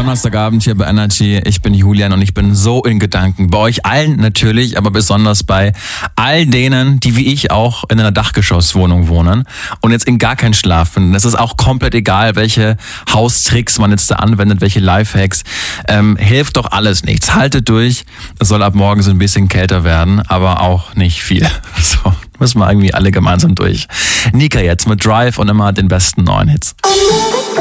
Donnerstagabend hier bei Energy. Ich bin Julian und ich bin so in Gedanken. Bei euch allen natürlich, aber besonders bei all denen, die wie ich auch in einer Dachgeschosswohnung wohnen und jetzt in gar keinen Schlaf finden. Es ist auch komplett egal, welche Haustricks man jetzt da anwendet, welche Lifehacks. Hilft doch alles nichts. Haltet durch. Es soll ab morgen so ein bisschen kälter werden, aber auch nicht viel. So, müssen wir irgendwie alle gemeinsam durch. Nika jetzt mit Drive und immer den besten neuen Hits.